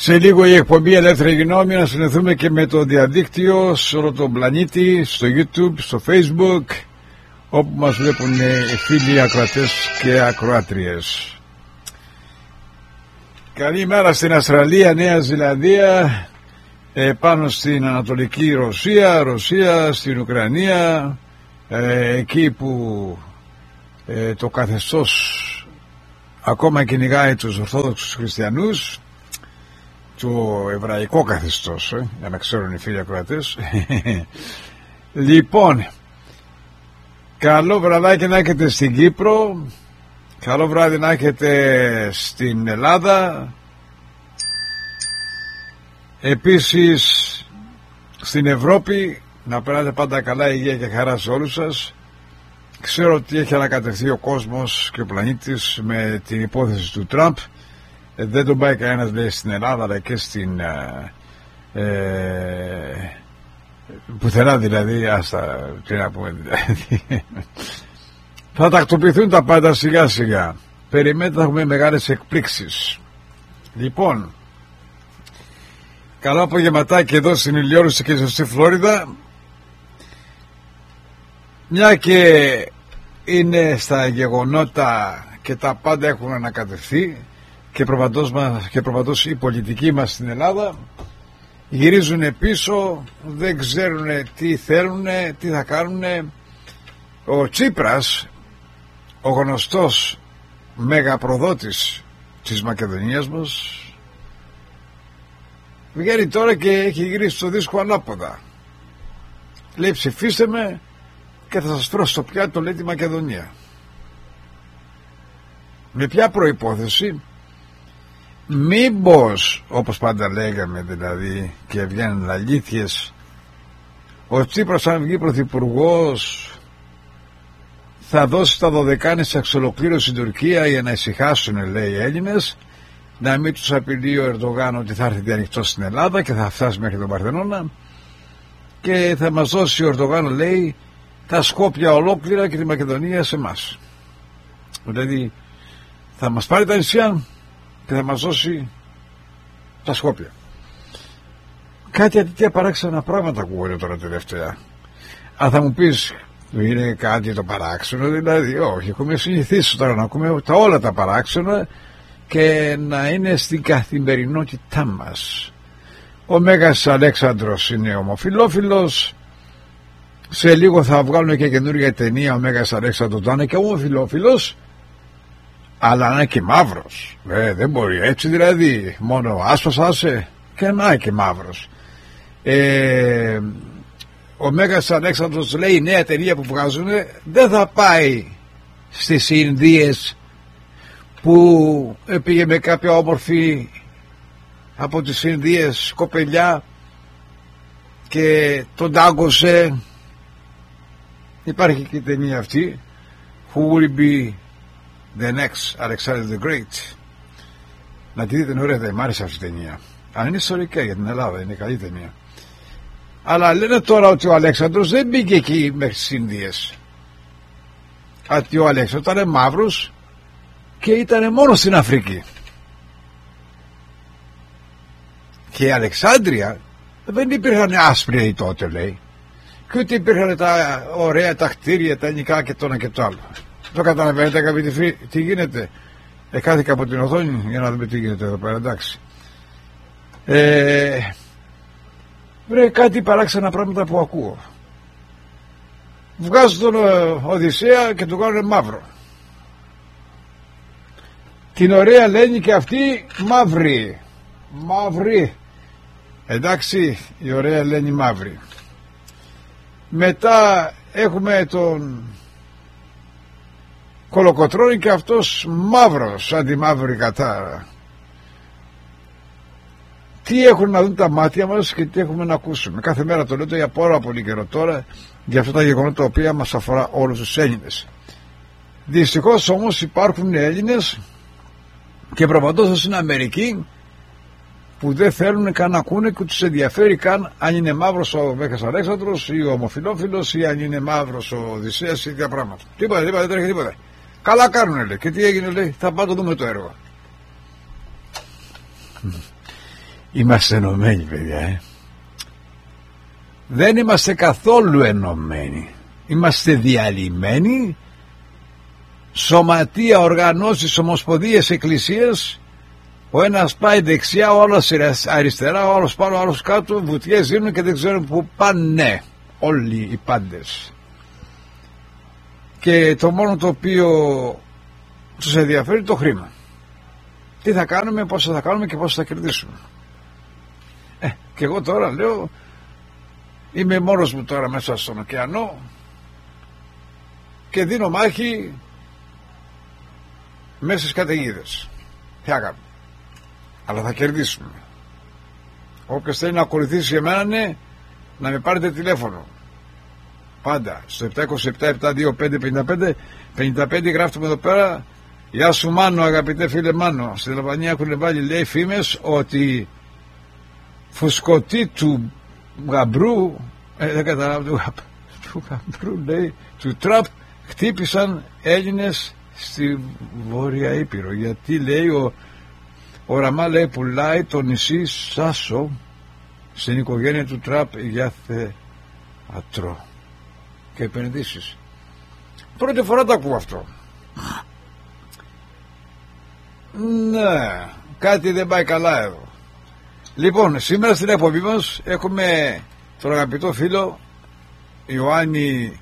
Σε λίγο η εκπομπή Ελεύθερη Γνώμη, να συνεχθούμε και με το διαδίκτυο σε όλο τον πλανήτη, στο YouTube, στο Facebook, όπου μας βλέπουν φίλοι ακροατές και ακροάτριες. Καλημέρα στην Αυστραλία, Νέα Ζηλανδία, πάνω στην Ανατολική Ρωσία, στην Ουκρανία, εκεί που το καθεστώς ακόμα κυνηγάει τους Ορθόδοξους Χριστιανούς, το εβραϊκό καθεστώς, για να ξέρουν οι φίλοι ακροατές. Λοιπόν, καλό βραδάκι να έχετε στην Κύπρο, καλό βράδυ να έχετε στην Ελλάδα, επίσης στην Ευρώπη, να περάτε πάντα καλά, υγεία και χαρά σε όλους σας. Ξέρω ότι έχει ανακατευθεί ο κόσμος και ο πλανήτης με την υπόθεση του Τραμπ. Δεν τον πάει κανένας, λέει, στην Ελλάδα, αλλά και στην πουθενά, δηλαδή, άστα, τι να πούμε, δηλαδή. Θα τακτοποιηθούν τα πάντα σιγά σιγά. Περιμένετε, θα έχουμε μεγάλες εκπλήξεις. Λοιπόν, καλό απογευματάκι εδώ στην Ηλιόρουση και στη Φλόριδα. Μια και είναι στα γεγονότα και τα πάντα έχουν ανακατευθεί και προπαντός η πολιτική μας στην Ελλάδα, γυρίζουν πίσω, δεν ξέρουν τι θέλουν, τι θα κάνουν. Ο Τσίπρας, ο γνωστός μεγαπροδότης της Μακεδονίας μας, βγαίνει τώρα και έχει γυρίσει το δίσκο ανάποδα. Λέει, ψηφίστε με και θα σας φέρω στο πιάτο, λέει, τη Μακεδονία. Με ποια προϋπόθεση? Μήπως, όπως πάντα λέγαμε δηλαδή, και βγαίνουν αλήθειες, ο Τσίπρας, αν βγει πρωθυπουργός, θα δώσει τα δωδεκάνησα εξ ολοκλήρωση στην Τουρκία για να ησυχάσουν, λέει, οι Έλληνες, να μην τους απειλεί ο Ερντογάν ότι θα έρθει ανοιχτό στην Ελλάδα και θα φτάσει μέχρι τον Παρθενώνα, και θα μας δώσει ο Ερντογάν, λέει, τα Σκόπια ολόκληρα και τη Μακεδονία σε εμάς. Δηλαδή θα μας πάρει τα νησιά και θα μας δώσει τα Σκόπια. Κάτι τέτοια παράξενα πράγματα ακούγονται τώρα τελευταία. Αν θα μου πεις, είναι κάτι το παράξενο? Δηλαδή όχι, έχουμε συνηθίσει τώρα να ακούμε όλα τα παράξενα και να είναι στην καθημερινότητά μας. Ο Μέγας Αλέξανδρος είναι ομοφυλόφιλος. Σε λίγο θα βγάλουν και καινούργια ταινία, ο Μέγας Αλέξανδρος να είναι και ομοφυλόφιλος, αλλά να είναι και μαύρος. Δεν μπορεί έτσι, δηλαδή μόνο άσπρος άσε και να είναι και μαύρος. Ο Μέγας Αλέξανδρος, λέει, η νέα ταινία που βγάζουν δεν θα πάει στις Ινδίες που πήγε με κάποια όμορφη από τις Ινδίες κοπελιά και τον τάγκωσε. Υπάρχει και η ταινία αυτή, Who will be the next Alexander the Great. Να τη δείτε, είναι ωραία, μ' άρεσε αυτή η ταινία. Αν είναι ιστορικά για την Ελλάδα, είναι καλή ταινία. Αλλά λένε τώρα ότι ο Αλέξανδρος δεν μπήκε εκεί μέχρι τις Ινδίες. ότι ο Αλέξανδρος ήταν μαύρος και ήταν μόνο στην Αφρική. Και η Αλεξάνδρεια δεν υπήρχαν άσπροι τότε, λέει, και ούτε υπήρχαν τα ωραία τα κτίρια, τα ελληνικά και το ένα και το άλλο. Το καταλαβαίνετε, αγαπητοί φίλοι, τι γίνεται? Κάθηκα από την οθόνη για να δούμε τι γίνεται εδώ πέρα, εντάξει. Βρε, κάτι παράξενα πράγματα που ακούω. Βγάζουν τον Οδυσσέα και τον κάνουν μαύρο. Την ωραία λένε και αυτή μαύρη. Μαύρη. Εντάξει, η ωραία λένε μαύρη. Μετά έχουμε τον Κολοκοτρώνη και αυτός μαύρος, σαν τη μαύρη κατάρα. Τι έχουν να δουν τα μάτια μας και τι έχουμε να ακούσουμε? Κάθε μέρα το λέω για πάρα πολύ καιρό τώρα, για αυτά τα γεγονότα τα οποία μας αφορά όλους τους Έλληνες. Δυστυχώς όμως υπάρχουν Έλληνες και προπαντός στην Αμερική που δεν θέλουν καν να ακούνε και τους ενδιαφέρει καν αν είναι μαύρος ο Μέγας Αλέξανδρος ή ο ομοφυλόφιλος ή αν είναι μαύρος ο Οδυσσέας ή τέτοια πράγματα. Τίποτα, δεν τρέχει τίποτα. Καλά κάνουνε, λέει. Και τι έγινε, λέει? Θα πάω το δούμε το έργο. Είμαστε ενωμένοι, παιδιά, Δεν είμαστε καθόλου ενωμένοι. Είμαστε διαλυμένοι. Σωματεία, οργανώσεις, ομοσπονδίες, εκκλησίες. Ο ένας πάει δεξιά, ο άλλος αριστερά, ο άλλος πάνω, ο άλλος κάτω. Βουτιές δίνουν και δεν ξέρουν που πάνε όλοι οι πάντες. Και το μόνο το οποίο τους ενδιαφέρει το χρήμα. Τι θα κάνουμε, πόσο θα κάνουμε και πόσο θα κερδίσουμε. Και εγώ τώρα λέω, είμαι μόνος μου τώρα μέσα στον ωκεανό και δίνω μάχη μέσα στις καταιγίδες. Τι θα κάνουμε? Αλλά θα κερδίσουμε. Όποιος θέλει να ακολουθήσει εμένα, ναι, να με πάρετε τηλέφωνο. Πάντα στο 727-725-55-55 γράφτε με εδώ πέρα. Γεια σου Μάνο, αγαπητέ φίλε Μάνο. Στην Αλβανία έχουν βάλει, λέει, φήμες ότι φουσκωτοί του γαμπρού, δεν καταλάβω, του γαμπρού, λέει, του Τραμπ, χτύπησαν Έλληνες στη Βόρεια Ήπειρο. Γιατί, λέει, ο Ραμά, λέει, πουλάει το νησί Σάσο στην οικογένεια του Τραμπ για θέατρο και επενδύσεις. Πρώτη φορά το ακούω αυτό. Ναι, κάτι δεν πάει καλά εδώ. Λοιπόν, σήμερα στην εκπομπή μας έχουμε τον αγαπητό φίλο Ιωάννη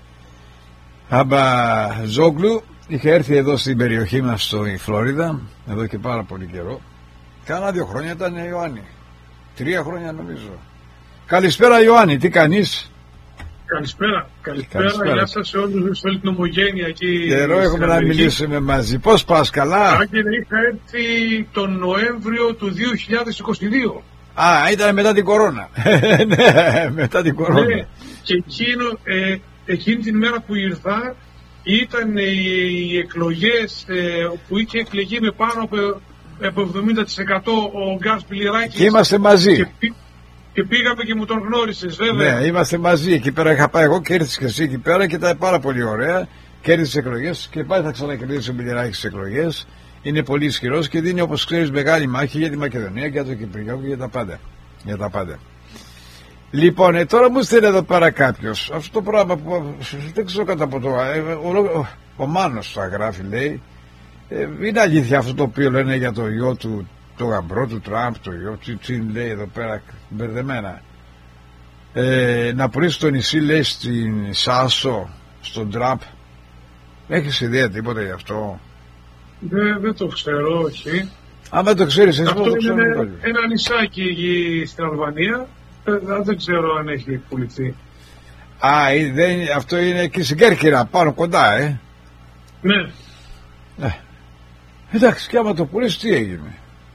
Αμπαζόγλου. Είχε έρθει εδώ στην περιοχή μας στο Φλόριδα εδώ και πάρα πολύ καιρό. Κάνα 2 χρόνια ήταν, Ιωάννη. 3 χρόνια νομίζω. Καλησπέρα Ιωάννη, τι κάνεις? Καλησπέρα, γεια σας σε όλους, σε όλη την ομογένεια εκεί. Καιρό έχουμε να μιλήσουμε μαζί. Πώς πας, καλά? Άγγελε, είχα έρθει τον Νοέμβριο του 2022. Α, ήταν μετά την κορώνα. Ναι, μετά την κορώνα. Ναι, και εκείνη την μέρα που ήρθα ήταν οι εκλογές που είχε εκλεγεί με πάνω από 70% ο Γκάς Πληράκης. Και είμαστε μαζί. Και πήγαμε και μου τον γνώρισες, βέβαια. Ναι, είμαστε μαζί. Εκεί πέρα είχα πάει εγώ και ήρθες και εσύ εκεί πέρα και ήταν πάρα πολύ ωραία. Κέρδισες εκλογές και πάλι θα ξανακερδίσει ο Μπιλιαράκης στις εκλογές. Είναι πολύ ισχυρός και δίνει, όπως ξέρεις, μεγάλη μάχη για τη Μακεδονία και για το Κυπριακό και για τα πάντα. Για τα πάντα. Λοιπόν, τώρα μου στέλνει εδώ πέρα κάποιος. Αυτό το πράγμα που δεν ξέρω κατά από το. Ο Μάνος θα γράφει, λέει. Είναι αλήθεια αυτό το οποίο λένε για το γιο του, το γαμπρό του Τραμπ, το γιο του, λέει εδώ πέρα μπερδεμένα. Να πουλήσει το νησί, λέει, στην Σάσο, στον Τραμπ. Έχεις ιδέα τίποτα γι' αυτό? Δεν το ξέρω, όχι. Άμα το ξέρεις, εσύ αυτό το ξέρω. Είναι ένα νησάκι εκεί στην Αλβανία. Δεν ξέρω αν έχει πουληθεί. Α, αυτό είναι εκεί στην Κέρκυρα, πάνω κοντά, Ναι. Εντάξει, και άμα το πουλήσει, τι έγινε?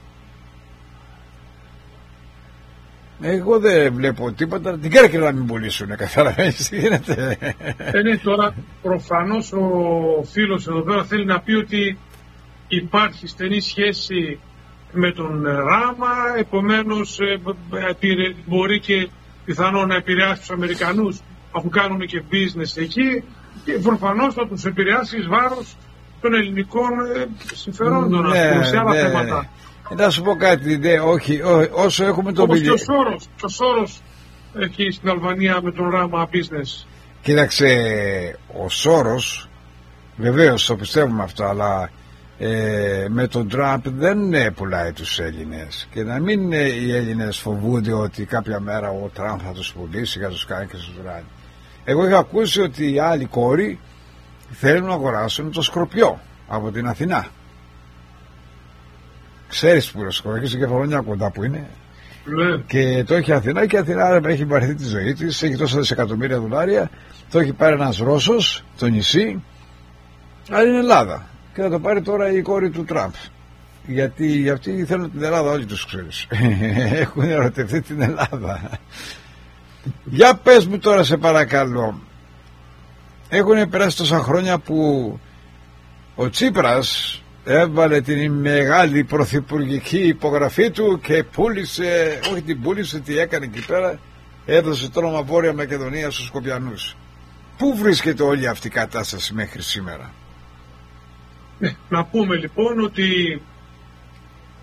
Εγώ δεν βλέπω τίποτα. Την Κέρκυρα να μην πουλήσουν, καταλαβαίνεις τι γίνεται? Ναι, τώρα προφανώς ο φίλος εδώ πέρα θέλει να πει ότι υπάρχει στενή σχέση με τον Ράμα, επομένως μπορεί και πιθανό να επηρεάσει τους Αμερικανούς αφού κάνουν και business εκεί, και προφανώς θα τους επηρεάσει εις βάρος των ελληνικών συμφερόντων, σε άλλα θέματα. Να σου πω κάτι, όχι, όσο έχουμε τον Όπως και ο Σόρος έχει στην Αλβανία με τον Ράμα business. Κοίταξε, ο Σόρος, βεβαίως το πιστεύουμε αυτό, αλλά με τον Τραμπ δεν πουλάει τους Έλληνες. Και να μην οι Έλληνες φοβούνται ότι κάποια μέρα ο Τραμπ θα τους πουλήσει, θα τους κάνει και τους δράνει. Εγώ είχα ακούσει ότι οι άλλοι κόροι θέλουν να αγοράσουν το Σκορπιό από την Αθηνά. Ξέρεις που είναι ο Σκορπιό, έχει στην Κεφαλονιά κοντά που είναι. Ναι. Και το έχει Αθηνά, και η Αθηνά έχει βαρεθεί τη ζωή της, έχει τόσα δισεκατομμύρια δολάρια. Το έχει πάρει ένας Ρώσος, το νησί, αλλά είναι Ελλάδα. Και θα το πάρει τώρα η κόρη του Τραμπ. Γιατί αυτοί θέλουν την Ελλάδα, όλοι τους ξέρεις. Έχουν ερωτευτεί την Ελλάδα. Για πες μου τώρα, σε παρακαλώ. Έχουν περάσει τόσα χρόνια που ο Τσίπρας έβαλε την μεγάλη πρωθυπουργική υπογραφή του και πούλησε, όχι την πούλησε, τι έκανε εκεί πέρα, έδωσε το όνομα Βόρεια Μακεδονία στους Σκοπιανούς. Πού βρίσκεται όλη αυτή η κατάσταση μέχρι σήμερα? Να πούμε λοιπόν ότι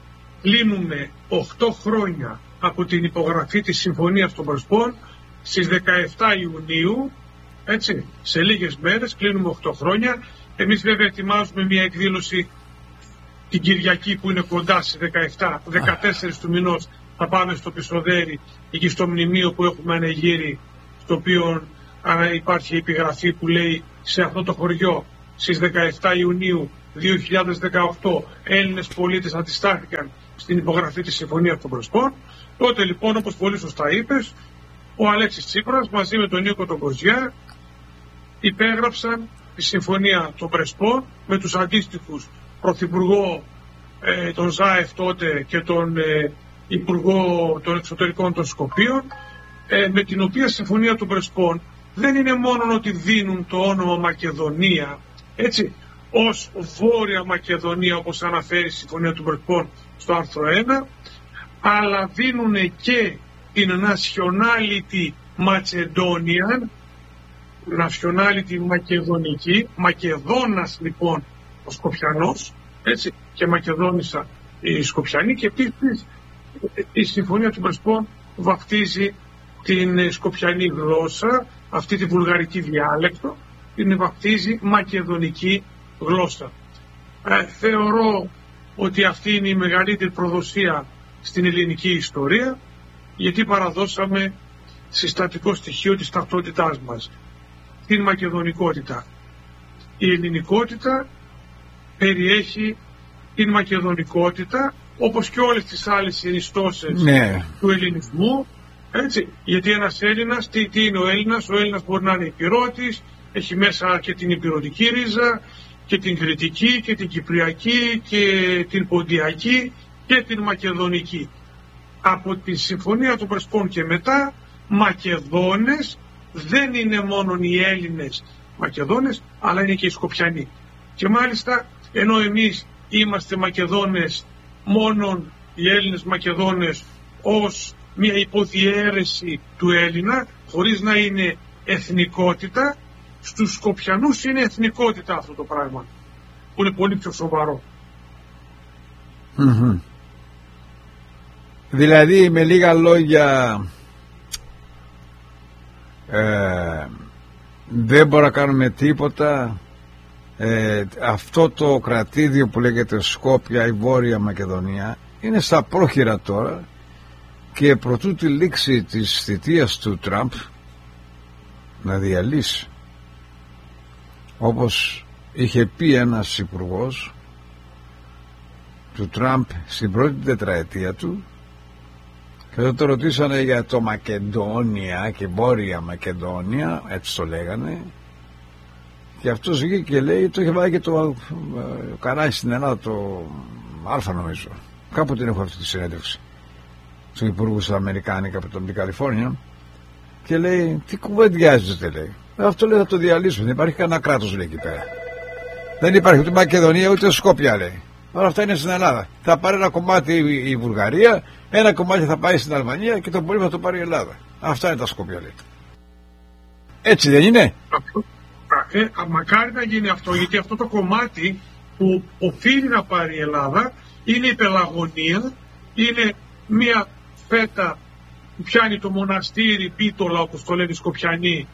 κλείνουμε 8 χρόνια από την υπογραφή της Συμφωνίας των Πρεσπών στις 17 Ιουνίου, έτσι, σε λίγες μέρες κλείνουμε 8 χρόνια. Εμείς βέβαια ετοιμάζουμε μια εκδήλωση την Κυριακή που είναι κοντά στις 14 του μηνός, θα πάμε στο Πισοδέρι, εκεί στο μνημείο που έχουμε ανεγείρει, στο οποίο υπάρχει επιγραφή που λέει σε αυτό το χωριό στις 17 Ιουνίου 2018 Έλληνες πολίτες αντιστάθηκαν στην υπογραφή της Συμφωνίας των Πρεσπών. Τότε λοιπόν, όπως πολύ σωστά είπες, ο Αλέξης Τσίπρας μαζί με τον Νίκο τον Κοζιά υπέγραψαν τη Συμφωνία των Πρεσπών με τους αντίστοιχους Πρωθυπουργό τον Ζάεφ τότε και τον Υπουργό των Εξωτερικών των Σκοπίων, με την οποία Συμφωνία των Πρεσπών δεν είναι μόνο ότι δίνουν το όνομα Μακεδονία, έτσι, ως Βόρεια Μακεδονία όπως αναφέρει η Συμφωνία των Πρεσπών στο άρθρο 1, αλλά δίνουν και την nationality Macedonian, nationality μακεδονική, Μακεδόνας λοιπόν ο Σκοπιανός, έτσι, και Μακεδόνισσα η Σκοπιανή, και επίσης η Συμφωνία των Πρεσπών βαφτίζει την σκοπιανή γλώσσα, αυτή τη βουλγαρική διάλεκτο, την βαφτίζει μακεδονική γλώσσα. Θεωρώ ότι αυτή είναι η μεγαλύτερη προδοσία στην ελληνική ιστορία, γιατί παραδώσαμε συστατικό στοιχείο της ταυτότητάς μας, την μακεδονικότητα. Η ελληνικότητα περιέχει την μακεδονικότητα, όπως και όλες τις άλλες συνιστώσεις του ελληνισμού, έτσι, γιατί ένας Έλληνας, τι είναι ο Έλληνας? Ο Έλληνας μπορεί να είναι υπηρώτης, έχει μέσα και την υπηρωτική ρίζα και την κρητική και την κυπριακή και την ποντιακή και την μακεδονική. Από τη Συμφωνία των Πρεσπών και μετά, Μακεδόνες δεν είναι μόνο οι Έλληνες Μακεδόνες, αλλά είναι και οι Σκοπιανοί. Και μάλιστα, ενώ εμείς είμαστε Μακεδόνες, μόνον οι Έλληνες Μακεδόνες ως μια υποδιέρεση του Έλληνα, χωρίς να είναι εθνικότητα, στους Σκοπιανούς είναι εθνικότητα αυτό το πράγμα, που είναι πολύ πιο σοβαρό. Mm-hmm. Δηλαδή, με λίγα λόγια, δεν μπορούμε να κάνουμε τίποτα. Αυτό το κρατήδιο που λέγεται Σκόπια, η Βόρεια Μακεδονία, είναι στα πρόχειρα τώρα, και προτού τη λήξη της θητείας του Τραμπ να διαλύσει, όπως είχε πει ένας υπουργός του Τραμπ στην πρώτη τετραετία του, και όταν το ρωτήσανε για το Μακεδόνια και Βόρεια Μακεδόνια, έτσι το λέγανε, και αυτός βγήκε και λέει, το είχε βάλει και το κανάλι στην Ελλάδα, το Α νομίζω, κάπου την έχω αυτή τη συνέντευξη του υπουργού στα Αμερικάνικα από την Καλιφόρνια, και λέει, τι κουβεντιάζετε, λέει, αυτό λέει θα το διαλύσουμε, δεν υπάρχει κανένα κράτος, λέει, εκεί πέρα, δεν υπάρχει ούτε Μακεδονία ούτε Σκόπια, λέει, όλα αυτά είναι στην Ελλάδα, θα πάρει ένα κομμάτι η Βουλγαρία, ένα κομμάτι θα πάει στην Αλβανία και το πολύ θα το πάρει η Ελλάδα. Αυτά είναι τα Σκόπια, λέει. Έτσι δεν είναι? Μακάρι να γίνει αυτό, γιατί αυτό το κομμάτι που οφείλει να πάρει η Ελλάδα είναι η Πελαγωνία, είναι μια φέτα που πιάνει το μοναστήρι Πίτολα, όπως το λένε οι Σκοπιανοί.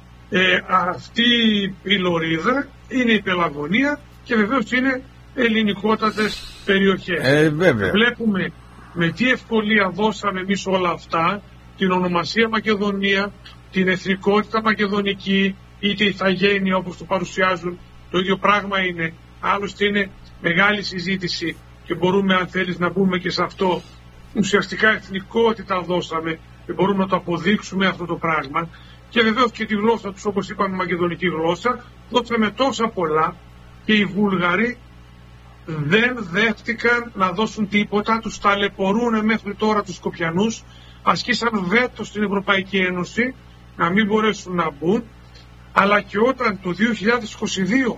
Αυτή η λωρίδα είναι η Πελαγωνία, και βεβαίως είναι ελληνικότατες περιοχές. Βλέπουμε με τι ευκολία δώσαμε εμείς όλα αυτά, την ονομασία Μακεδονία, την εθνικότητα μακεδονική, είτε ηθαγένεια όπως το παρουσιάζουν, το ίδιο πράγμα είναι. Άλλωστε είναι μεγάλη συζήτηση και μπορούμε, αν θέλεις, να μπούμε και σε αυτό. Ουσιαστικά εθνικότητα δώσαμε και μπορούμε να το αποδείξουμε αυτό το πράγμα, και βεβαίως και τη γλώσσα τους, όπως είπαμε, μακεδονική γλώσσα, δώσαμε τόσα πολλά, και οι Βούλγαροι δεν δέχτηκαν να δώσουν τίποτα, τους ταλαιπωρούν μέχρι τώρα τους Σκοπιανούς, ασκήσαν βέτο στην Ευρωπαϊκή Ένωση να μην μπορέσουν να μπουν, αλλά και όταν το 2022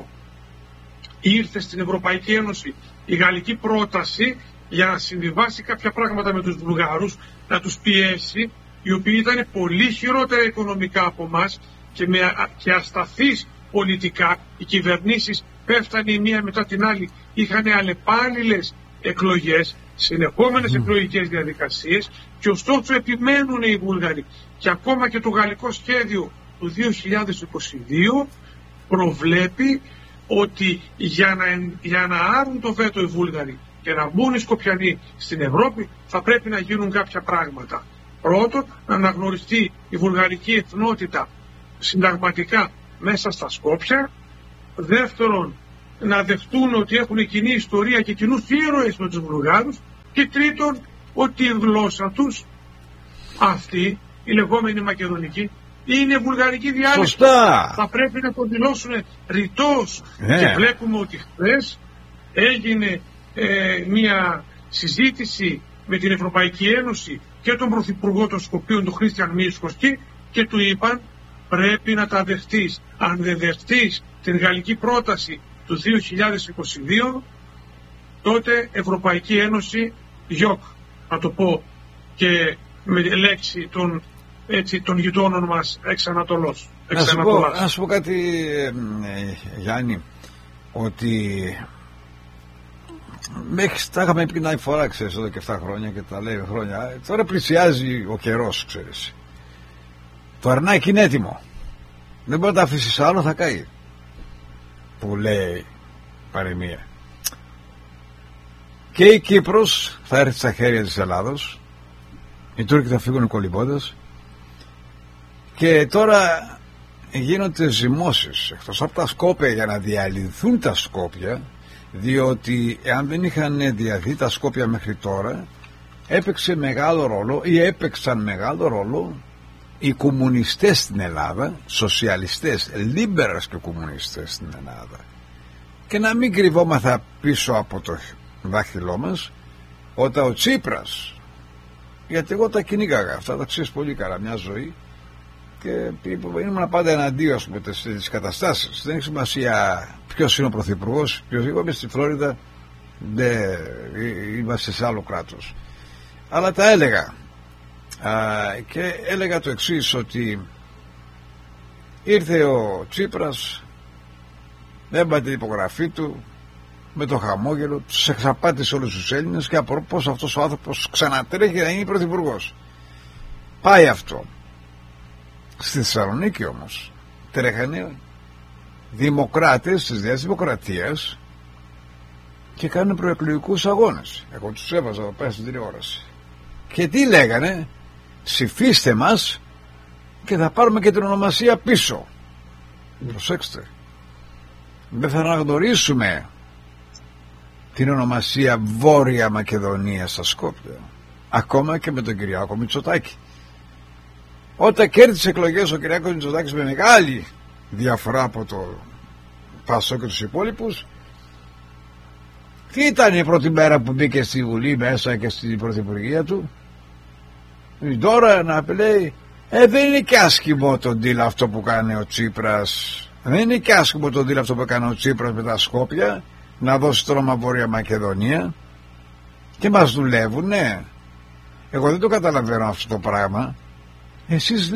ήρθε στην Ευρωπαϊκή Ένωση η γαλλική πρόταση για να συμβιβάσει κάποια πράγματα με τους Βουλγάρους, να τους πιέσει, οι οποίοι ήταν πολύ χειρότερα οικονομικά από μας και ασταθείς πολιτικά, οι κυβερνήσεις πέφτανε η μία μετά την άλλη, είχαν αλλεπάλληλες εκλογές, συνεχόμενες εκλογικές διαδικασίες, και ωστόσο επιμένουν οι Βούλγαροι. Και ακόμα και το γαλλικό σχέδιο του 2022 προβλέπει ότι για να άρουν το βέτο οι Βούλγαροι και να μπουν οι Σκοπιανοί στην Ευρώπη, θα πρέπει να γίνουν κάποια πράγματα. Πρώτον, να αναγνωριστεί η βουλγαρική εθνότητα συνταγματικά μέσα στα Σκόπια. Δεύτερον, να δεχτούν ότι έχουν κοινή ιστορία και κοινούς ήρωες με τους Βουλγάρους. Και τρίτον, ότι η γλώσσα τους, αυτή η λεγόμενη μακεδονική, είναι βουλγαρική διάλεκτο. Σωστά. Θα πρέπει να το δηλώσουν ρητός. Και βλέπουμε ότι χθες έγινε μια συζήτηση με την Ευρωπαϊκή Ένωση και τον Πρωθυπουργό των Σκοπίων, τον Χρήστιαν Μίσκοσκι, και του είπαν πρέπει να τα δεχτείς. Αν δεν δεχτείς την γαλλική πρόταση του 2022, τότε Ευρωπαϊκή Ένωση γιοκ, να το πω και με λέξη των γειτόνων μας εξ Ανατολός. Να σου πω κάτι, Γιάννη, ότι τα είχαμε πει την άλλη φορά, ξέρεις, εδώ και 7 χρόνια και τα λέει χρόνια. Τώρα πλησιάζει ο καιρός, ξέρεις. Το αρνάκι είναι έτοιμο. Δεν μπορεί να τα αφήσεις άλλο, θα καεί. Που λέει παροιμία. Και η Κύπρος θα έρθει στα χέρια της Ελλάδος. Οι Τούρκοι θα φύγουν κολυμπώντας. Και τώρα γίνονται ζυμώσεις εκτός από τα Σκόπια για να διαλυθούν τα Σκόπια, διότι εάν δεν είχαν διαλυθεί τα Σκόπια μέχρι τώρα, έπαιξαν μεγάλο ρόλο οι κομμουνιστές στην Ελλάδα, σοσιαλιστές, λίμπερας και κομμουνιστές στην Ελλάδα. Και να μην κρυβόμαθα πίσω από το δάχτυλό μας, όταν ο Τσίπρας, γιατί εγώ τα κυνήγαγα αυτά, τα ξέρεις πολύ καλά, μια ζωή, και ήμουν πάντα εναντίον, ας πούμε, στις καταστάσεις. Δεν έχει σημασία ποιος είναι ο πρωθυπουργός, ποιος είμαι στη Φλόριντα, δεν είμαστε σε άλλο κράτος. Αλλά τα έλεγα. Και έλεγα το εξής, ότι ήρθε ο Τσίπρας, έβαλε την υπογραφή του με το χαμόγελο, τους εξαπάτησε όλους τους Έλληνες και απορώ πως αυτός ο άνθρωπος ξανατρέχει να είναι πρωθυπουργός. Πάει αυτό. Στη Θεσσαλονίκη όμως τρέχανε δημοκράτες της Νέας Δημοκρατίας και κάνουν προεκλογικούς αγώνες. Εγώ τους έβαζα εδώ πέρα στην τηλεόραση. Και τι λέγανε? Ψηφίστε μας και θα πάρουμε και την ονομασία πίσω. Προσέξτε, δεν θα αναγνωρίσουμε την ονομασία Βόρεια Μακεδονία στα Σκόπια, ακόμα και με τον Κυριάκο Μητσοτάκη. Όταν κέρδισε εκλογές ο Κυριάκος Μητσοτάκης με μεγάλη διαφορά από το Πασό και τους υπόλοιπους, τι ήταν η πρώτη μέρα που μπήκε στη Βουλή μέσα και στην Πρωθυπουργία του? Τώρα να λέει δεν είναι και άσχημο το deal αυτό που κάνει ο Τσίπρας, δεν είναι και άσχημο το deal αυτό που έκανε ο Τσίπρας με τα Σκόπια, να δώσει το όνομα Βόρεια Μακεδονία, και μας δουλεύουνε. Εγώ δεν το καταλαβαίνω αυτό το πράγμα. Εσείς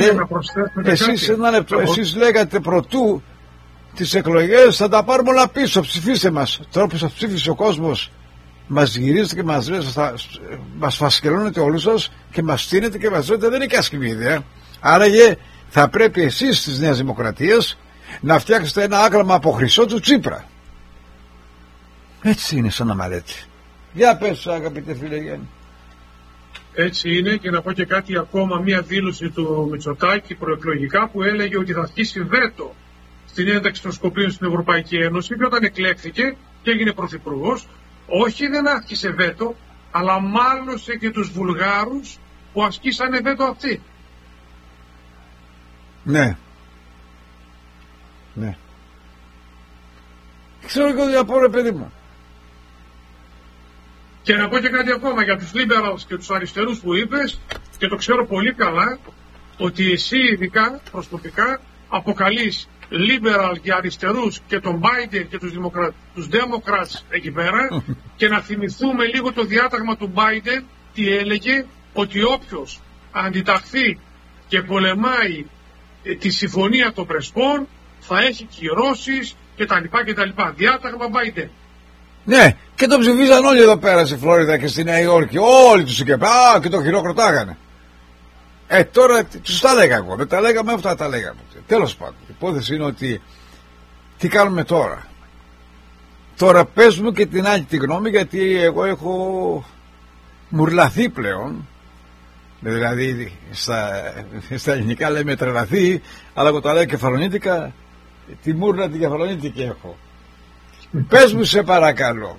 λέγατε προτού τις εκλογές θα τα πάρουμε όλα πίσω, ψηφίστε μας. Τώρα που σας ψήφισε ο κόσμος, μας γυρίζετε και μας λέτε, μας φασκελώνετε όλους σας και μας στείνετε και μας λέτε δεν είναι και άσχημη ιδέα. Άραγε θα πρέπει εσείς της Νέας Δημοκρατίας να φτιάξετε ένα άγραμμα από χρυσό του Τσίπρα. Έτσι είναι σαν να μαλέτη. Για πες, αγαπητέ φίλε Γιάννη. Έτσι είναι, και να πω και κάτι ακόμα, μία δήλωση του Μητσοτάκη προεκλογικά που έλεγε ότι θα αρχίσει βέτο στην ένταξη των Σκοπίων στην Ευρωπαϊκή Ένωση, και όταν εκλέχθηκε και έγινε πρωθυπουργός, όχι δεν άρχισε βέτο, αλλά μάλωσε και τους Βουλγάρους που ασκήσανε βέτο αυτοί. Ναι. Ναι. Ξέρω και ότι από ρε παιδί μου. Και να πω και κάτι ακόμα για τους liberals και τους αριστερούς που είπες, και το ξέρω πολύ καλά, ότι εσύ ειδικά προσωπικά αποκαλείς liberal και αριστερούς και τον Biden και τους Democrats εκεί πέρα, και να θυμηθούμε λίγο το διάταγμα του Biden, τι έλεγε, ότι όποιος αντιταχθεί και πολεμάει τη συμφωνία των Πρεσπών θα έχει κυρώσεις κτλ. Διάταγμα Biden. Ναι, και το ψηφίζαν όλοι εδώ πέρα στη Φλόριδα και στη Νέα Υόρκη. Όλοι τους και και το χειροκροτάγανε. Τώρα τους τα λέγα εγώ, δεν τα λέγαμε αυτά, τα λέγαμε. Τέλος πάντων, η υπόθεση είναι ότι τι κάνουμε τώρα. Τώρα πες μου και την άλλη τη γνώμη, γιατί εγώ έχω μουρλαθεί πλέον. Δηλαδή στα ελληνικά λέμε τρελαθεί, αλλά εγώ τα λέω κεφαλονίτικα, τη μούρλα την κεφαλονίτικη έχω. Πες μου σε παρακαλώ,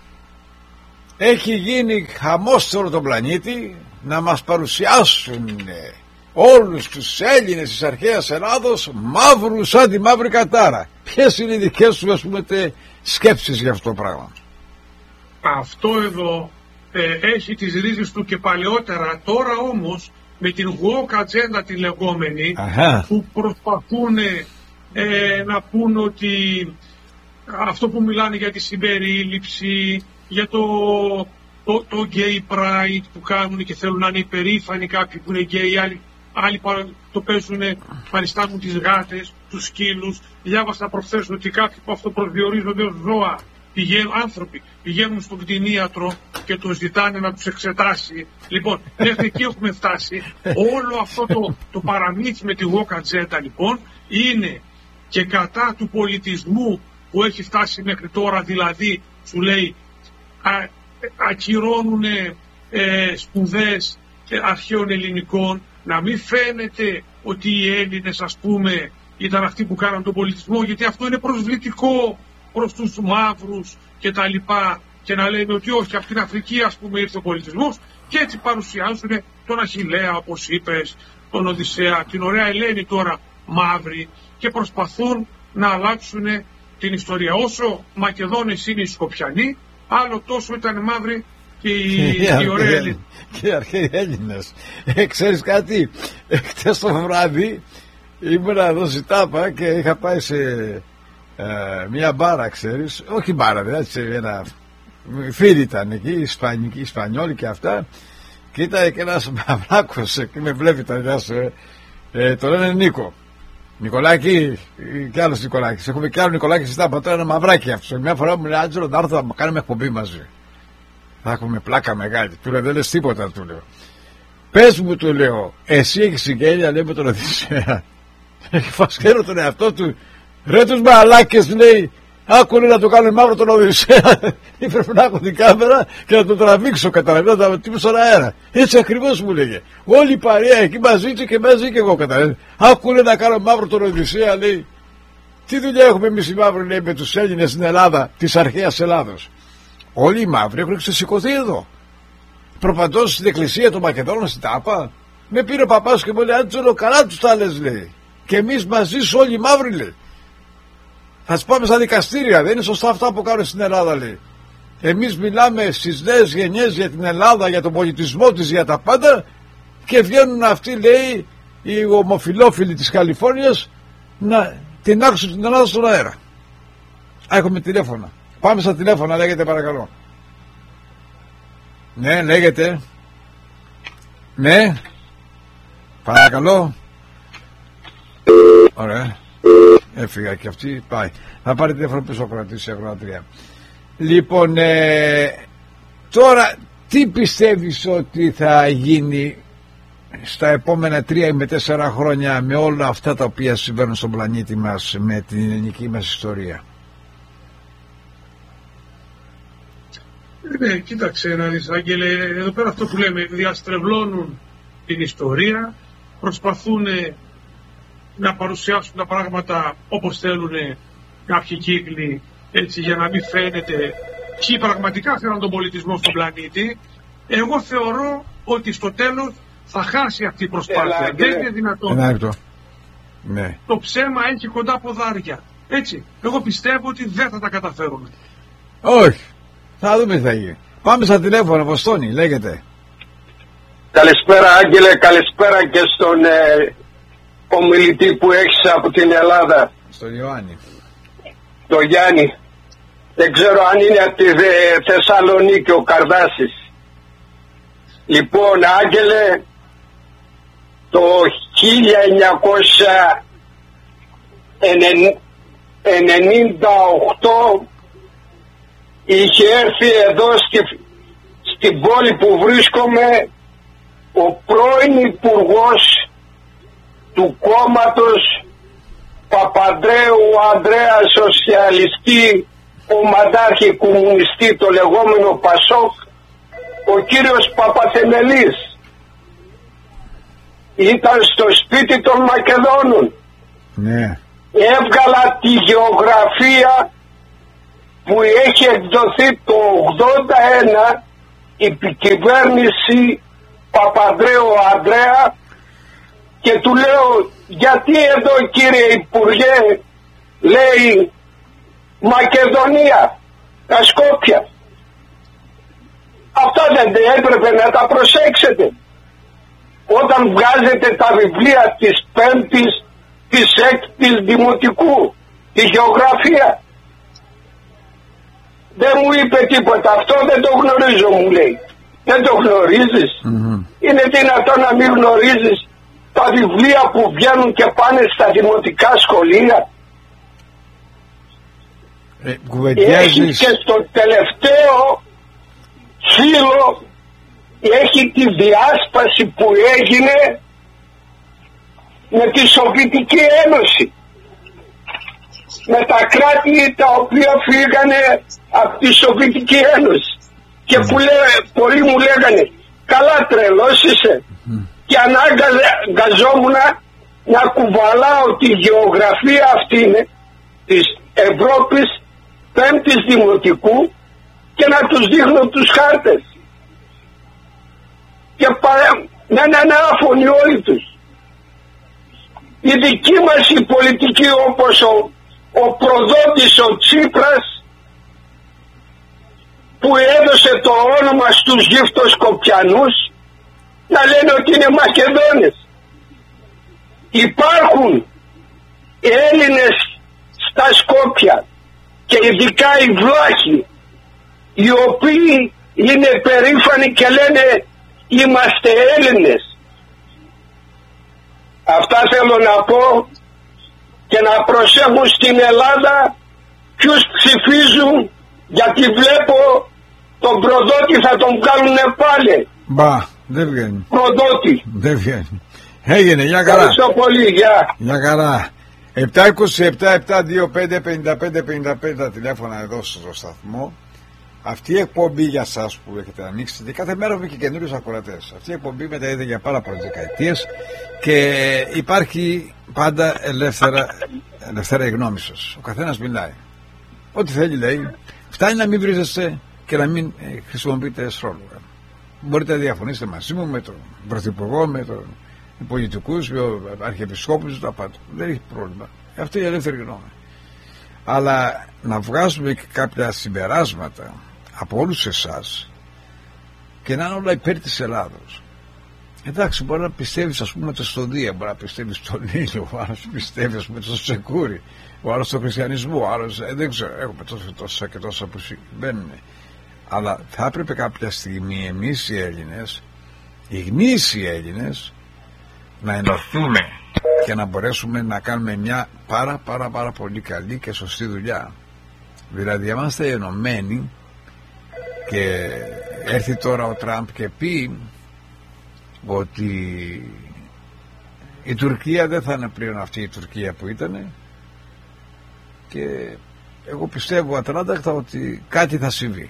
έχει γίνει χαμός σε όλο τον πλανήτη να μας παρουσιάσουν όλους τους Έλληνες της αρχαίας Ελλάδος μαύρους σαν τη μαύρη κατάρα. Ποιες είναι οι δικές σου, ας πούμε, σκέψεις για αυτό το πράγμα? Αυτό εδώ έχει τις ρίζες του και παλαιότερα. Τώρα όμως με την woke agenda τη λεγόμενη, που προσπαθούν να πούν ότι αυτό που μιλάνε για τη συμπερίληψη, για το gay pride που κάνουν και θέλουν να είναι υπερήφανοι κάποιοι που είναι gay, άλλοι το παίζουν, παριστάνουν τις γάτες, τους σκύλους. Διάβασα προχθές ότι κάποιοι που αυτό προσδιορίζονται ως ζώα, άνθρωποι πηγαίνουν στον κτηνίατρο και το ζητάνε να τους εξετάσει. Λοιπόν, μέχρι εκεί έχουμε φτάσει. Όλο αυτό το παραμύθι με τη woke agenda λοιπόν είναι και κατά του πολιτισμού που έχει φτάσει μέχρι τώρα. Δηλαδή σου λέει ακυρώνουν σπουδές αρχαίων ελληνικών, να μην φαίνεται ότι οι Έλληνες, ας πούμε, ήταν αυτοί που κάναν τον πολιτισμό, γιατί αυτό είναι προσβλητικό προς τους μαύρους και τα λοιπά, και να λένε ότι όχι, από την Αφρική, ας πούμε, ήρθε ο πολιτισμός, και έτσι παρουσιάζουν τον Αχιλλέα, όπως είπες, τον Οδυσσέα, την ωραία Ελένη τώρα μαύρη, και προσπαθούν να αλλάξουν την ιστορία. Όσο Μακεδόνες είναι οι Σκοπιανοί, άλλο τόσο ήταν μαύροι και οι ωραία Έλληνες. Και οι αρχαίοι Έλληνες. Ξέρεις κάτι, χτες το βράδυ ήμουν εδώ στη Τάπα και είχα πάει σε μια μπάρα, ξέρεις, όχι μπάρα, δηλαδή φίλοι ήταν εκεί, Ισπανιόλοι και αυτά, και ήταν και ένας μαυράκος και με βλέπει το λένε Νίκο. Νικολάκη, και άλλος Νικολάκης. Έχουμε και άλλο Νικολάκη στη Τάπα, τώρα ένα μαυράκι αυτό. Μια φορά μου λέει, Άντζελο, να έρθω να κάνουμε εκπομπή μαζί. Θα έχουμε πλάκα μεγάλη. Του λέω, δεν λες τίποτα, του λέω. Πες μου, του λέω, εσύ έχεις συγγένεια, λέει, με τον Οδυσσέα. Έχει φασκέρω τον εαυτό του. Ρε τους μαλάκες, λέει, άκουλε να το κάνουν μαύρο τον Οδυσσέα. Πρέπει να έχω την κάμερα και να το τραβήξω, καταλαβαίνω, να το τύπω στον αέρα. Έτσι ακριβώς μου λέγε. Όλη η παρέα εκεί μαζί και μαζί και εγώ, καταλαβαίνω. Άκουλε να κάνω μαύρο τον Οδυσσέα, λέει. Τι δουλειά έχουμε εμείς οι μαύροι, λέει, με τους Έλληνες στην Ελλάδα, της αρχαίας Ελλάδος? Όλοι οι μαύροι έχουν ξεσηκωθεί εδώ. Προπαντός στην εκκλησία των Μακεδόνων στην Τάπα. Με πήρε ο παπάς και μου λέει, Άντζελο, καλά τους τα λες, λέει. Και εμείς μαζί σου όλοι οι μαύροι, λέει. Θα τις πάμε στα δικαστήρια, δεν είναι σωστά αυτά που κάνουν στην Ελλάδα, λέει. Εμείς μιλάμε στις νέες γενιές για την Ελλάδα, για τον πολιτισμό της, για τα πάντα, και βγαίνουν αυτοί, λέει, οι ομοφυλόφιλοι της Καλιφόρνιας να την άξουν την Ελλάδα στον αέρα. Έχουμε τηλέφωνα. Πάμε στα τηλέφωνα, λέγεται, παρακαλώ. Ναι, λέγεται. Ναι. Παρακαλώ. Ωραία. Έφυγα και αυτή, πάει. Θα πάρει τηλέφωνο πίσω ο κρατής, η ακροατρία. Λοιπόν, τώρα τι πιστεύεις ότι θα γίνει στα επόμενα 3 με 4 χρόνια με όλα αυτά τα οποία συμβαίνουν στον πλανήτη μας, με την ελληνική μας ιστορία? Ναι, κοίταξε να δεις, Άγγελε, εδώ πέρα αυτό που λέμε, διαστρεβλώνουν την ιστορία, προσπαθούν να παρουσιάσουν τα πράγματα όπως θέλουν κάποιοι κύκλοι, έτσι, για να μην φαίνεται ποιοι πραγματικά θέλουν τον πολιτισμό στον πλανήτη. Εγώ θεωρώ ότι στο τέλος θα χάσει αυτή η προσπάθεια. Δεν είναι δυνατόν. Ναι. Το ψέμα έχει κοντά ποδάρια. Έτσι, εγώ πιστεύω ότι δεν θα τα καταφέρουν. Όχι. Θα δούμε τι θα γίνει. Πάμε στα τηλέφωνα, Βοστόνη, λέγεται. Καλησπέρα, Άγγελε, καλησπέρα και στον ομιλητή που έχεις από την Ελλάδα. Στον Ιωάννη. Το Γιάννη. Δεν ξέρω αν είναι από τη Θεσσαλονίκη ο Καρδάσης. Λοιπόν, Άγγελε, το 1998 είχε έρθει εδώ στην πόλη που βρίσκομαι ο πρώην υπουργός του κόμματος Παπανδρέου Ανδρέα, σοσιαλιστή, ομαδάρχη κομμουνιστή, το λεγόμενο Πασόκ, ο κύριος Παπαθεμελής. Ήταν στο σπίτι των Μακεδόνων. Ναι. Έβγαλα τη γεωγραφία που έχει εκδοθεί το 81 η κυβέρνηση Παπανδρέου Ανδρέα και του λέω, γιατί εδώ κύριε Υπουργέ, λέει Μακεδονία, τα Σκόπια. Αυτά δεν έπρεπε να τα προσέξετε όταν βγάζετε τα βιβλία της 5ης, της 6ης δημοτικού, τη γεωγραφία? Δεν μου είπε τίποτα, αυτό δεν το γνωρίζω, μου λέει. Δεν το γνωρίζεις? Είναι δυνατόν να μην γνωρίζεις τα βιβλία που βγαίνουν και πάνε στα δημοτικά σχολεία? Έχει και στο τελευταίο φύλλο, έχει τη διάσπαση που έγινε με τη Σοβιετική Ένωση, με τα κράτη τα οποία φύγανε από τη Σοβιετική Ένωση και που πολλοί μου λέγανε, καλά τρελός είσαι, και αναγκαζόμουν να κουβαλάω τη γεωγραφία αυτή της Ευρώπης 5ης δημοτικού και να τους δείχνω τους χάρτες και να είναι άφωνοι όλοι τους. Η δική μας η πολιτική, όπως ο προδότης ο Τσίπρας που έδωσε το όνομα στους γυφτοσκοπιανούς, να λένε ότι είναι Μακεδόνες. Υπάρχουν Έλληνες στα Σκόπια και ειδικά οι βλάχοι, οι οποίοι είναι περήφανοι και λένε είμαστε Έλληνες. Αυτά θέλω να πω και να προσέχουν στην Ελλάδα ποιους ψηφίζουν, γιατί βλέπω τον προδότη θα τον κάνουν πάλι. Μπα, δεν βγαίνει. Προδότη. Δεν βγαίνει. Έγινε, για καλά. Ευχαριστώ πολύ, για καλά. 727-725-55-55 τα τηλέφωνα εδώ στο σταθμό. Αυτή η εκπομπή για σας που έχετε ανοίξει, και κάθε μέρα έχουμε και καινούριους ακροατές. Αυτή η εκπομπή μεταδίδεται για πάρα πολλές δεκαετίες και υπάρχει πάντα ελεύθερα η γνώμη σας. Ο καθένας μιλάει. Ό,τι θέλει λέει. Φτάνει να μην βρίζεστε και να μην χρησιμοποιείτε στρόλογα. Μπορείτε να διαφωνήσετε μαζί μου, με τον Πρωθυπουργό, με τον πολιτικούς, με τον Αρχιεπισκόπους, τα πάντα. Δεν έχει πρόβλημα. Αυτή η ελεύθερη γνώμη. Αλλά να βγάζουμε και κάποια συμπεράσματα από όλους εσάς και να είναι όλα υπέρ της Ελλάδος. Εντάξει, μπορεί να πιστεύεις ας πούμε στο Δία, μπορεί να πιστεύεις στον ήλιο, ο άλλος πιστεύει ας πούμε στο Σεκούρι, ο άλλος στο χριστιανισμό, ο άλλος δεν ξέρω, έχουμε τόσα και τόσα που συμβαίνουν. Αλλά θα έπρεπε κάποια στιγμή εμείς οι Έλληνες, οι γνήσιοι Έλληνες, να ενωθούμε και να μπορέσουμε να κάνουμε μια πάρα πολύ καλή και σωστή δουλειά. Δηλαδή είμαστε ενωμένοι και έρθει τώρα ο Τραμπ και πει ότι η Τουρκία δεν θα είναι πλέον αυτή η Τουρκία που ήταν, και εγώ πιστεύω ατράνταχτα ότι κάτι θα συμβεί.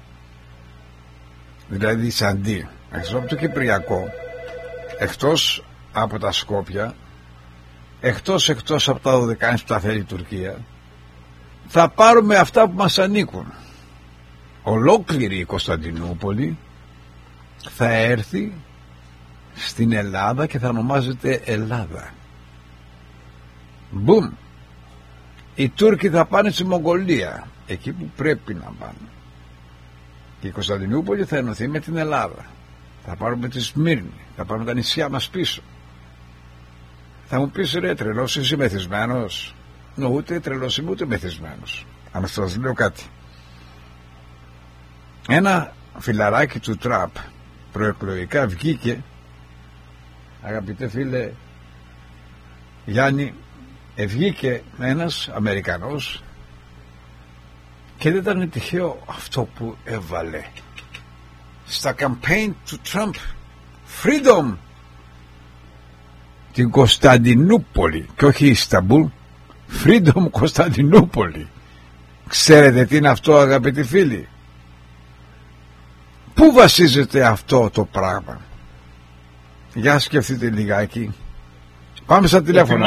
Δηλαδή Σαντί, εκτός από το Κυπριακό, εκτός από τα Σκόπια, εκτός από τα Δωδεκάνησα που τα θέλει η Τουρκία, θα πάρουμε αυτά που μας ανήκουν. Ολόκληρη η Κωνσταντινούπολη θα έρθει στην Ελλάδα και θα ονομάζεται Ελλάδα. Μπουμ. Οι Τούρκοι θα πάνε στη Μογγολία, εκεί που πρέπει να πάνε, και η Κωνσταντινούπολη θα ενωθεί με την Ελλάδα. Θα πάρουμε τη Σμύρνη, θα πάρουμε τα νησιά μας πίσω. Θα μου πεις ρε τρελός, είσαι μεθυσμένος? Ούτε τρελός είμαι ούτε μεθυσμένος. Αν σας λέω κάτι, ένα φιλαράκι του Τραμπ προεκλογικά βγήκε, αγαπητέ φίλε Γιάννη, βγήκε ένας Αμερικανός Και δεν ήταν τυχαίο αυτό που έβαλε στα campaign του Trump. Freedom. Την Κωνσταντινούπολη και όχι Ισταμπούλ. Freedom Κωνσταντινούπολη. Ξέρετε τι είναι αυτό, αγαπητοί φίλοι? Πού βασίζεται αυτό το πράγμα? Για σκεφτείτε λιγάκι. Πάμε στα τηλέφωνα.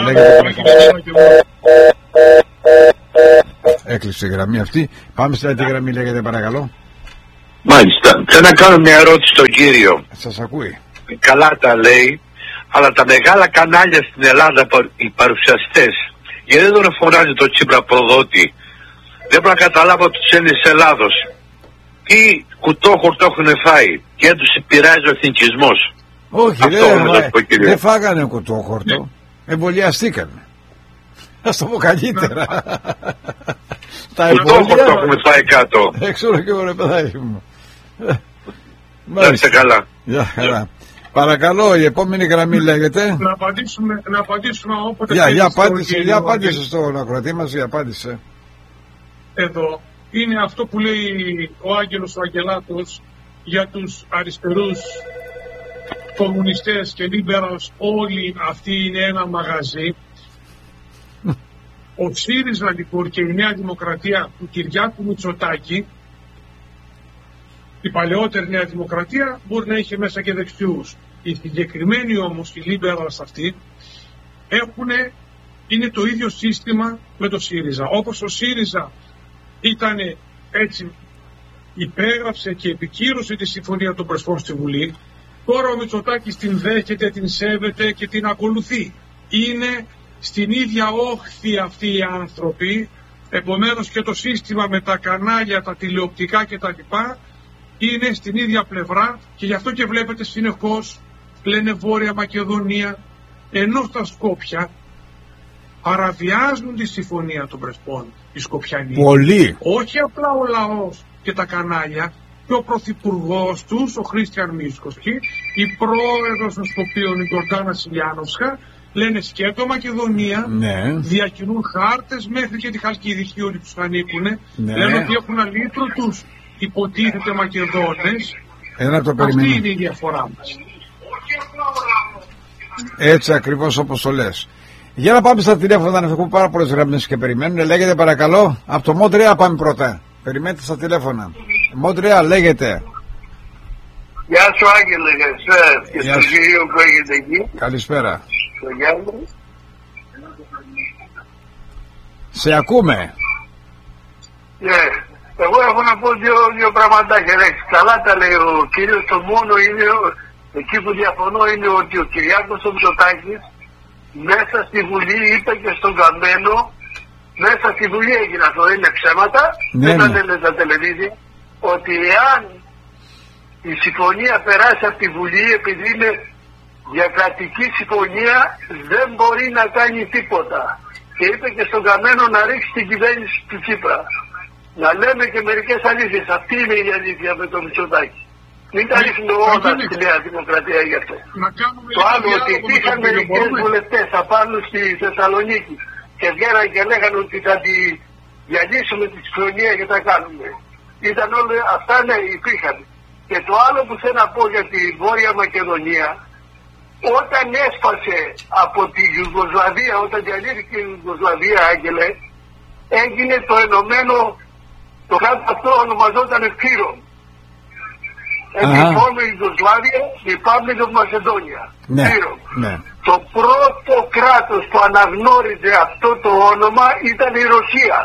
Έκλεισε η γραμμή αυτή. Πάμε στην άλλη γραμμή, λέγεται, παρακαλώ. Μάλιστα. Θέλω να κάνω μια ερώτηση στον κύριο. Σας ακούει. Καλά τα λέει, αλλά τα μεγάλα κανάλια στην Ελλάδα, οι παρουσιαστές, γιατί δεν τον φωνάζει το Τσίπρα προδότη? Δεν μπορώ να καταλάβω τους Έλληνες της Ελλάδος. Τι κουτόχορτο έχουν φάει και δεν τους επηρεάζει ο εθνικισμός? Όχι, δεν φάγανε κουτόχορτο. Εμβολιαστήκανε. Ας το πω καλύτερα. Τα κουτόχορτο έχουμε φάει κάτω. Έξω και εγώ, ρε παιδάκι μου. Να είστε καλά. Γεια χαρά. Παρακαλώ, η επόμενη γραμμή λέγεται. Να απαντήσουμε όποτε. Για απάντησε στον ακροατή μας, για απάντησε. Εδώ είναι αυτό που λέει ο Άγγελος ο Αγγελάτος για τους αριστερούς κομμουνιστές και λίμπεραλς. Όλοι αυτοί είναι ένα μαγαζί. Ο ΣΥΡΙΖΑ λοιπόν και η Νέα Δημοκρατία του Κυριάκου Μητσοτάκη, η παλαιότερη Νέα Δημοκρατία, μπορεί να είχε μέσα και δεξιούς. Οι συγκεκριμένοι όμως, οι liberals αυτοί, είναι το ίδιο σύστημα με το ΣΥΡΙΖΑ. Όπως ο ΣΥΡΙΖΑ ήταν έτσι, υπέγραψε και επικύρωσε τη Συμφωνία των Πρεσπών στη Βουλή, τώρα ο Μητσοτάκης την δέχεται, την σέβεται και την ακολουθεί. Είναι στην ίδια όχθη αυτοί οι άνθρωποι, επομένως και το σύστημα με τα κανάλια, τα τηλεοπτικά κτλ. Είναι στην ίδια πλευρά και γι' αυτό και βλέπετε συνεχώς λένε Βόρεια Μακεδονία, ενώ στα Σκόπια παραβιάζουν τη Συμφωνία των Πρεσπών οι Σκοπιανοί. Πολύ. Όχι απλά ο λαός και τα κανάλια, και ο πρωθυπουργός τους, ο Χρήστιαν Μίσκοσκι, η πρόεδρος των Σκοπίων, η Γιορτάνα Σιλιάνοφσκα, λένε σκέτο Μακεδονία, ναι. Διακινούν χάρτες μέχρι και τη Χαλκιδική όλοι τους ανήκουνε, ναι. Λένε ότι έχουν αλήτρωτους υποτίθεται Μακεδόνες. Αυτή είναι η διαφορά μας. Έτσι ακριβώς όπως το λες. Για να πάμε στα τηλέφωνα, να έχουμε πάρα πολλές γραμμές και περιμένουν. Λέγεται παρακαλώ, από το Μοντρέα πάμε πρώτα. Περιμένετε στα τηλέφωνα. Μοντρέα λέγεται. Γεια σου Άγγελε, και στον κύριο που έχετε εκεί. Καλησπέρα. Στο Γιάννη. Σε ακούμε. Ναι. Εγώ έχω να πω δύο πραγματάκια. Καλά τα λέει ο κύριος. Το μόνο είναι, εκεί που διαφωνώ, είναι ότι ο Κυριάκος ο Μητσοτάκης μέσα στη Βουλή είπε και στον Καμένο, μέσα στη Βουλή έγινε αυτό, είναι ψέματα, δεν τα λένε τα τελεβίδια, ότι εάν η συμφωνία περάσει από τη Βουλή, επειδή είναι διακρατική συμφωνία, δεν μπορεί να κάνει τίποτα. Και είπε και στον Καμένο να ρίξει την κυβέρνηση του Τσίπρα. Να λέμε και μερικές αλήθειες. Αυτή είναι η αλήθεια με το Μητσοτάκη. Μην τα ρίχνουμε όλα στη Νέα Δημοκρατία γι' αυτό. Το άλλο, ότι υπήρχαν μερικές βουλευτές απάνω στη Θεσσαλονίκη και βγαίναν και λέγανε ότι θα τη διαλύσουμε τη συμφωνία και τα κάνουμε. Ήταν όλα αυτά, ναι, υπήρχαν. Και το άλλο που θέλω να πω για τη Βόρεια Μακεδονία, όταν έσπασε από τη Ιουγκοσλαβία, όταν διαλύθηκε η Ιουγκοσλαβία, Άγγελε, έγινε το ενωμένο, το κράτος αυτό ονομαζόταν Φύρομ. Επιφόρμε η Ιουγκοσλαβία, Republic of Macedonia. Ναι, ναι. Το πρώτο κράτος που αναγνώριζε αυτό το όνομα ήταν η Ρωσία.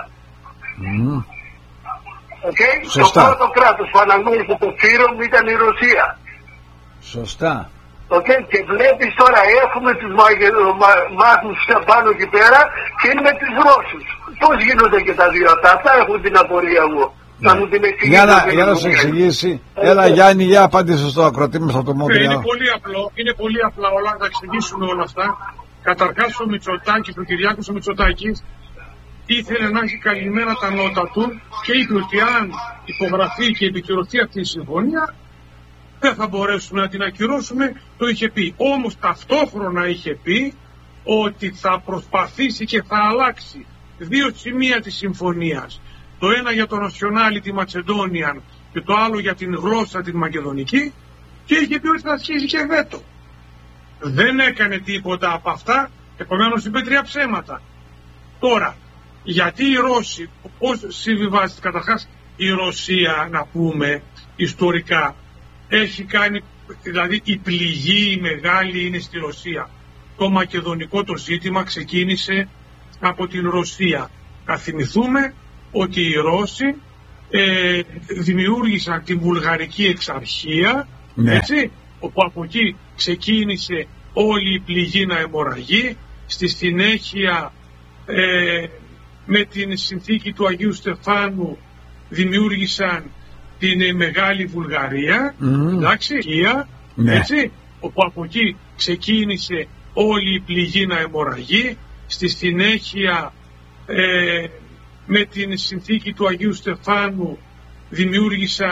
Okay? Το πρώτο κράτος που αναγνώριζε το Φύρομ ήταν η Ρωσία. Σωστά. Okay? Και βλέπεις τώρα έχουμε τους μάθους πάνω εκεί πέρα και είναι με τους Ρώσους. Πώς γίνονται και τα δύο αυτά? Αυτά έχουν την απορία μου. Ναι. Για να σου εξηγήσει. Έλα Γιάννη, για απάντησε στο ακροτή μας από το Μόντρεαλ. Είναι πολύ απλό όλα, να εξηγήσουμε όλα αυτά. Καταρχάς ο Μητσοτάκης, ο Κυριάκος ο Μητσοτάκης, ήθελε να έχει καλυμμένα τα νότα του και είπε ότι αν υπογραφεί και επικυρωθεί αυτή η συμφωνία, δεν θα μπορέσουμε να την ακυρώσουμε, το είχε πει. Όμως ταυτόχρονα είχε πει ότι θα προσπαθήσει και θα αλλάξει δύο σημεία της συμφωνίας. το ένα για το Nationality Macedonian και το άλλο για την γλώσσα την μακεδονική, και είχε πει ότι θα αρχίσει και βέτο. Δεν έκανε τίποτα από αυτά, επομένως είπε 3 ψέματα. Τώρα, γιατί οι Ρώσοι, πώς συμβιβάζεται? Καταρχάς, η Ρωσία, να πούμε ιστορικά, έχει κάνει, δηλαδή η πληγή η μεγάλη είναι στη Ρωσία. Το μακεδονικό το ζήτημα ξεκίνησε από την Ρωσία. Να θυμηθούμε ότι οι Ρώσοι δημιούργησαν την Βουλγαρική Εξαρχία, ναι, έτσι, όπου από εκεί ξεκίνησε όλη η πληγή να αιμορραγεί. Στη συνέχεια με την συνθήκη του Αγίου Στεφάνου δημιούργησαν την Μεγάλη Βουλγαρία, εντάξει, ναι, έτσι, όπου από εκεί ξεκίνησε όλη η πληγή να αιμορραγεί. Στη συνέχεια με την συνθήκη του Αγίου Στεφάνου δημιούργησαν